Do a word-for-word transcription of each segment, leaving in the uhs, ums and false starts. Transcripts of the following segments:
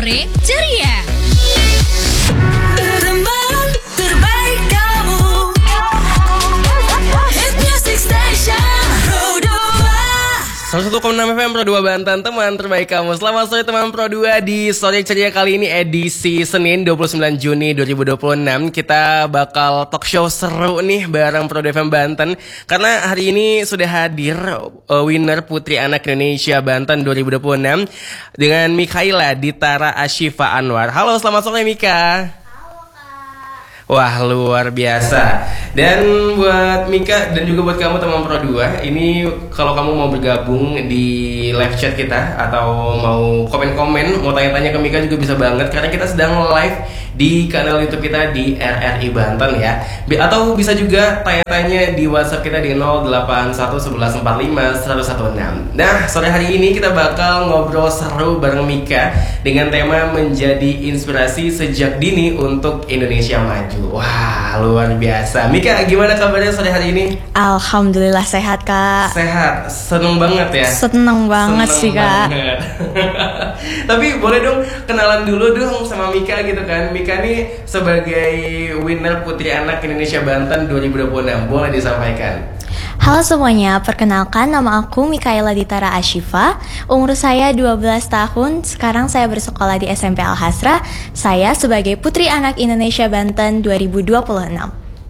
Sore Ceria. Teman terbaik kamu, Hit Music Station Pro dua. seratus satu koma enam F M Pro dua Banten, teman terbaik kamu. Selamat sore teman Pro dua di Sore Ceria kali ini edisi Senin dua puluh sembilan Juni dua ribu dua puluh enam. Kita bakal talk show seru nih bareng Pro dua F M Banten. Karena hari ini sudah hadir uh, winner Putri Anak Indonesia Banten dua ribu dua puluh enam dengan Mikaela Ditara Ashifa Anwar. Halo, selamat sore Mika. Wah, luar biasa. Dan buat Mika dan juga buat kamu teman Pro dua, ini kalau kamu mau bergabung di live chat kita atau mau komen-komen, mau tanya-tanya ke Mika juga bisa banget karena kita sedang live di kanal YouTube kita di R R I Banten ya. Atau bisa juga tanya-tanya di WhatsApp kita di nol delapan satu satu satu empat lima satu satu enam. Nah, sore hari ini kita bakal ngobrol seru bareng Mika dengan tema menjadi inspirasi sejak dini untuk Indonesia maju. Wah, luar biasa. Mika, gimana kabarnya sore hari ini? Alhamdulillah sehat, Kak. Sehat, seneng banget ya. Seneng banget Seneng sih, Kak. banget. Tapi boleh dong kenalan dulu dong sama Mika gitu kan. Mika nih sebagai winner Putri Anak Indonesia Banten dua ribu dua puluh enam, boleh disampaikan? Halo semuanya, perkenalkan nama aku Mikaela Ditara Ashifa. Umur saya dua belas tahun, sekarang saya bersekolah di S M P Al-Hasra. Saya sebagai Putri Anak Indonesia Banten dua ribu dua puluh enam.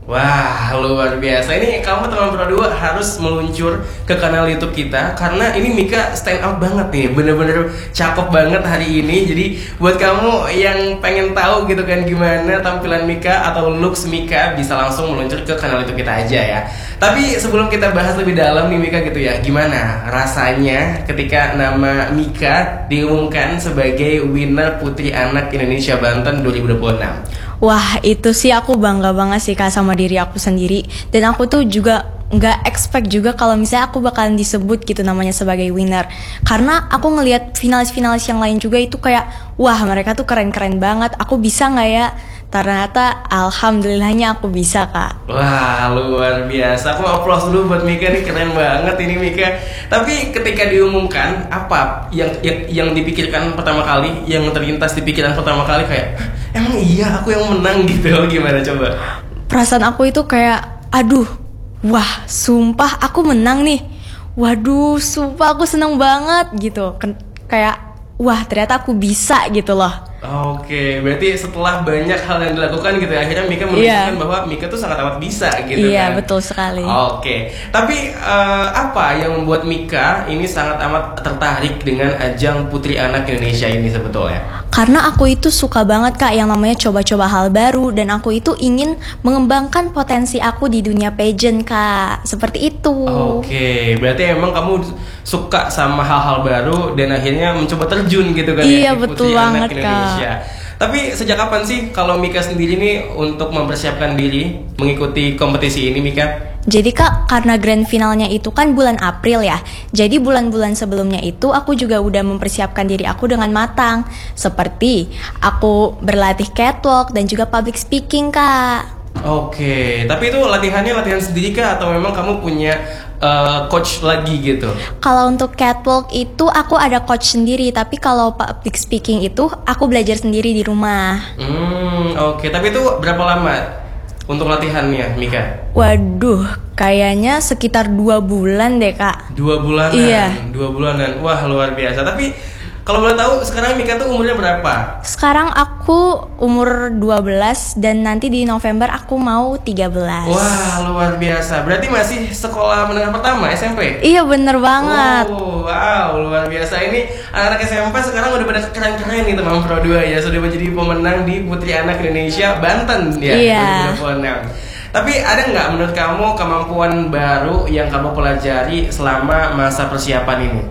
Wah, luar biasa. Ini kamu teman Pro dua harus meluncur ke kanal YouTube kita karena ini Mika stand out banget nih. Bener-bener cakep banget hari ini. Jadi buat kamu yang pengen tahu gitu kan gimana tampilan Mika atau looks Mika, bisa langsung meluncur ke kanal YouTube kita aja ya. Tapi sebelum kita bahas lebih dalam nih Mika gitu ya, gimana rasanya ketika nama Mika diumumkan sebagai winner Putri Anak Indonesia Banten dua ribu dua puluh enam? Wah, itu sih aku bangga banget sih, Kak, sama diri aku sendiri. Dan aku tuh juga nggak expect juga kalau misalnya aku bakalan disebut gitu namanya sebagai winner. Karena aku ngelihat finalis-finalis yang lain juga itu kayak, wah mereka tuh keren-keren banget. Aku bisa nggak ya? Ternyata alhamdulillahnya aku bisa, Kak. Wah, luar biasa. Aku applause dulu buat Mika nih, keren banget ini Mika. Tapi ketika diumumkan, apa yang yang, yang dipikirkan pertama kali, yang terlintas di pikiran pertama kali kayak, emang iya aku yang menang gitu? Gimana coba? Perasaan aku itu kayak, aduh, wah sumpah aku menang nih. Waduh, sumpah aku seneng banget gitu. Ken- kayak, wah ternyata aku bisa gitu loh. Oke, berarti setelah banyak hal yang dilakukan gitu ya, akhirnya Mika menunjukkan Iya. bahwa Mika tuh sangat amat bisa gitu Iya, kan. betul sekali. Oke, tapi eh, apa yang membuat Mika ini sangat amat tertarik dengan ajang Putri Anak Indonesia ini sebetulnya? Karena aku itu suka banget, Kak, yang namanya coba-coba hal baru. Dan aku itu ingin mengembangkan potensi aku di dunia pageant, Kak. Seperti itu. Oke, berarti emang kamu suka sama hal-hal baru dan akhirnya mencoba terjun gitu kan Iya, ya di betul Putri Anak banget, Indonesia. Kak. Tapi sejak kapan sih kalau Mika sendiri nih untuk mempersiapkan diri mengikuti kompetisi ini, Mika? Jadi, Kak, karena grand finalnya itu kan bulan April ya. Jadi bulan-bulan sebelumnya itu aku juga udah mempersiapkan diri aku dengan matang. Seperti aku berlatih catwalk dan juga public speaking, Kak. Oke, tapi itu latihannya latihan sendiri kah atau memang kamu punya uh, coach lagi gitu? Kalau untuk catwalk itu aku ada coach sendiri, tapi kalau public speaking itu aku belajar sendiri di rumah. Hmm, oke. Tapi itu berapa lama untuk latihannya, Mika? Waduh, kayaknya sekitar dua bulan deh, Kak. Dua bulanan. Iya. Dua bulanan. Wah, luar biasa. Tapi kalau boleh tahu sekarang Mika tuh umurnya berapa? Sekarang aku umur dua belas dan nanti di November aku mau tiga belas. Wah, luar biasa. Berarti masih sekolah menengah pertama, S M P? Iya, bener banget. Oh, wow, luar biasa. Ini anak-anak S M P sekarang udah pada keren-keren nih teman Pro dua ya. Sudah menjadi pemenang di Putri Anak Indonesia Banten ya, Iya. dua ribu dua puluh enam. Tapi ada nggak menurut kamu kemampuan baru yang kamu pelajari selama masa persiapan ini?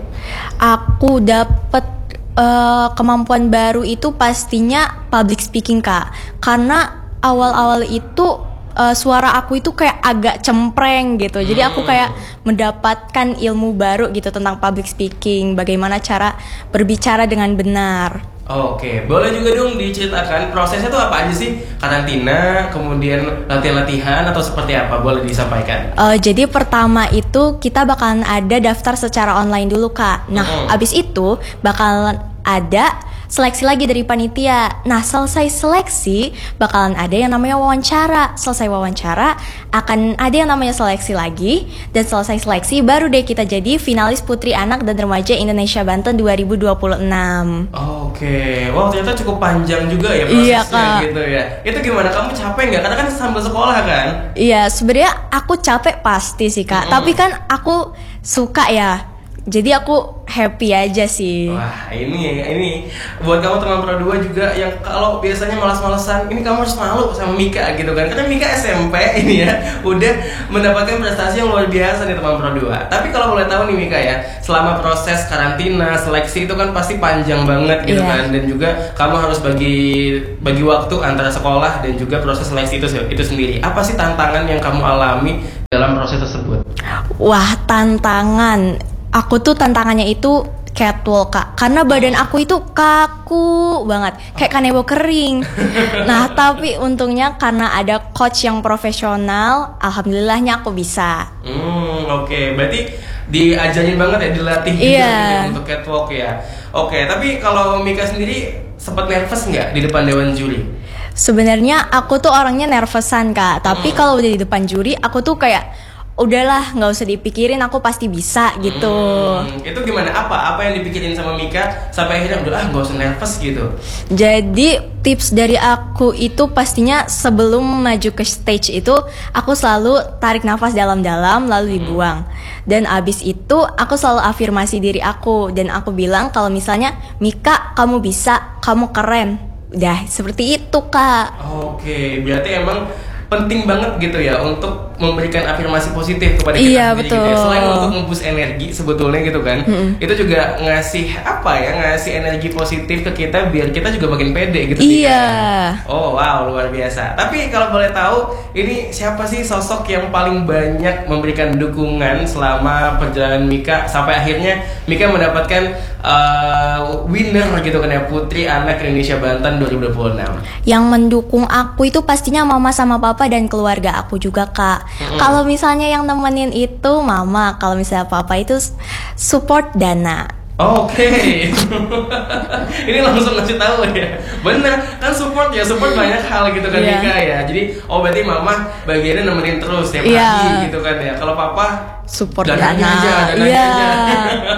Aku dapet uh, kemampuan baru itu pastinya public speaking, Kak. Karena awal-awal itu uh, suara aku itu kayak agak cempreng gitu. Jadi aku kayak mendapatkan ilmu baru gitu tentang public speaking, bagaimana cara berbicara dengan benar. Oke, boleh juga dong diceritakan prosesnya tuh apa aja sih? Karantina, kemudian latihan-latihan atau seperti apa? Boleh disampaikan. Uh, jadi pertama itu kita bakalan ada daftar secara online dulu, Kak. Nah, Mm-hmm. abis itu bakalan ada seleksi lagi dari panitia. Nah, selesai seleksi bakalan ada yang namanya wawancara. Selesai wawancara akan ada yang namanya seleksi lagi, dan selesai seleksi baru deh kita jadi finalis Putri Anak dan Remaja Indonesia Banten dua ribu dua puluh enam. Oke, wow ternyata cukup panjang juga ya prosesnya Iya, Kak. gitu ya. Itu gimana? Kamu capek nggak? Karena kan sambil sekolah kan? Iya, sebenarnya aku capek pasti sih, Kak. Mm-mm. Tapi kan aku suka ya. Jadi aku happy aja sih. Wah ini ini buat kamu teman Pro dua juga yang kalau biasanya malas-malesan, ini kamu harus malu sama Mika gitu kan. Karena Mika S M P ini ya udah mendapatkan prestasi yang luar biasa nih teman Pro dua. Tapi kalau boleh tahu nih Mika ya, selama proses karantina, seleksi itu kan pasti panjang banget gitu Iya. kan. Dan juga kamu harus bagi bagi waktu antara sekolah dan juga proses seleksi itu itu sendiri. Apa sih tantangan yang kamu alami dalam proses tersebut? Wah, tantangan. Aku tuh tantangannya itu catwalk, Kak. Karena badan aku itu kaku banget, kayak kanebo kering. Nah, tapi untungnya karena ada coach yang profesional, alhamdulillahnya aku bisa. Hmm, oke. Berarti diajarin banget ya, dilatih juga Iya. gitu untuk catwalk ya. Oke, tapi kalau Mika sendiri sempat nervous nggak di depan dewan juri? Sebenarnya aku tuh orangnya nervousan, Kak. Tapi kalau udah di depan juri, aku tuh kayak udahlah, nggak usah dipikirin, aku pasti bisa gitu. Hmm, itu gimana? Apa? Apa yang dipikirin sama Mika sampai akhirnya udah ah nggak usah nervous gitu? Jadi tips dari aku itu pastinya sebelum maju ke stage itu aku selalu tarik nafas dalam-dalam lalu dibuang. Dan abis itu aku selalu afirmasi diri aku dan aku bilang kalau misalnya Mika kamu bisa, kamu keren. Udah seperti itu, Kak. Oke, berarti emang penting banget gitu ya untuk memberikan afirmasi positif kepada kita Iya, sendiri gitu ya. betul. Selain untuk nge-boost energi sebetulnya gitu kan, itu juga ngasih apa ya, ngasih energi positif ke kita biar kita juga makin pede gitu. Iya. Mika, ya. Oh wow, luar biasa. Tapi kalau boleh tahu, ini siapa sih sosok yang paling banyak memberikan dukungan selama perjalanan Mika sampai akhirnya Mika mendapatkan uh, winner gitu kan ya, Putri Anak Indonesia Banten dua ribu dua puluh enam? Yang mendukung aku itu pastinya mama sama papa dan keluarga aku juga, Kak. Mm-mm. Kalau misalnya yang nemenin itu mama, kalau misalnya papa itu support Dana. Oke, ini langsung ngasih tahu ya. Bener kan, support ya, support banyak hal gitu kan Iya. Mika ya. Jadi oh berarti mama bagiannya nemenin terus tiap Iya. hari gitu kan ya. Kalau papa Support dananya Dana. aja, dananya Iya. aja.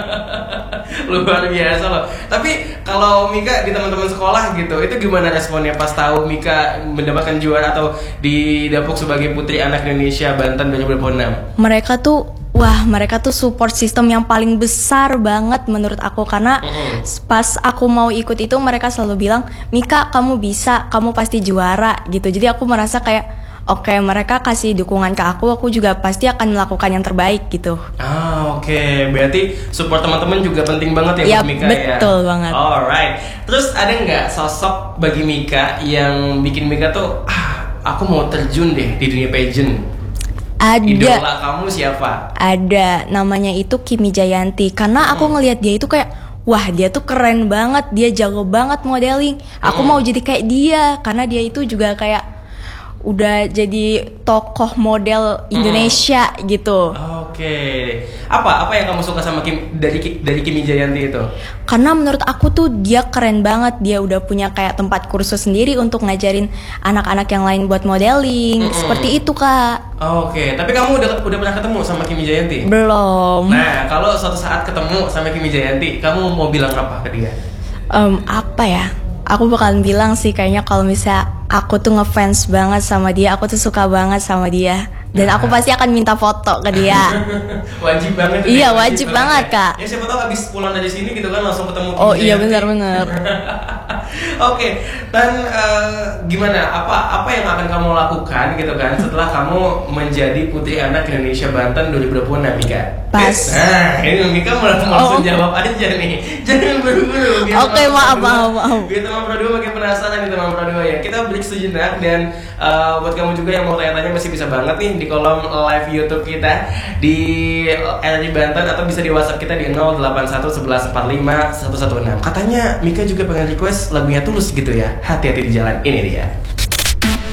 Luar biasa loh. Tapi kalau Mika di teman-teman sekolah gitu, itu gimana responnya pas tahu Mika mendapatkan juara atau didapuk sebagai Putri Anak Indonesia Banten dua ribu dua puluh enam? Mereka tuh wah, mereka tuh support system yang paling besar banget menurut aku. Karena Mm-mm. pas aku mau ikut itu mereka selalu bilang, Mika kamu bisa, kamu pasti juara gitu. Jadi aku merasa kayak oke, mereka kasih dukungan ke aku, aku juga pasti akan melakukan yang terbaik gitu. Ah oke, berarti support teman-teman juga penting banget ya Iya, buat Mika ya. betul banget. Alright, terus ada nggak sosok bagi Mika yang bikin Mika tuh ah aku mau terjun deh di dunia pageant? Ada. Idola kamu siapa? Ada, namanya itu Kimi Jayanti. Karena aku ngelihat dia itu kayak, wah dia tuh keren banget, dia jago banget modeling. Aku Hmm. mau jadi kayak dia, karena dia itu juga kayak udah jadi tokoh model Indonesia gitu. Oke, apa apa yang kamu suka sama Kim dari Ki- dari Kimi Jayanti itu? Karena menurut aku tuh dia keren banget, dia udah punya kayak tempat kursus sendiri untuk ngajarin anak-anak yang lain buat modeling. Mm-mm. Seperti itu, Kak. Oke, tapi kamu udah udah pernah ketemu sama Kimi Jayanti? Belum. Nah, kalau suatu saat ketemu sama Kimi Jayanti, kamu mau bilang apa ke dia? Em, apa ya? Aku bakalan bilang sih kayaknya kalau misalnya aku tuh ngefans banget sama dia, aku tuh suka banget sama dia. Dan aku pasti akan minta foto ke dia. Wajib banget. Iya, wajib banget, Kak. Ya siapa tahu abis pulang dari sini gitu kan langsung ketemu Kimi Oh iya, Jayanti. benar-benar. Oke, dan eh, gimana? Apa apa yang akan kamu lakukan gitu kan setelah kamu menjadi Putri Anak Indonesia Banten dua ribu dua puluh enam, Mika? Pas. Nah, ini Mika mau langsung Oh. jawab aja nih. Jangan buru-buru. biar Oke, teman maaf, Pro dua- maaf, maaf. Biar teman Pro dua makin penasaran nih teman Pro dua ya. Kita break sejenak dan eh, buat kamu juga yang mau tanya-tanya masih bisa banget nih di kolom live YouTube kita di R R I Banten atau bisa di WhatsApp kita di nol delapan satu satu satu empat lima satu satu enam. Katanya Mika juga pengen request lagunya Tulus gitu ya. Hati-hati di jalan, ini dia.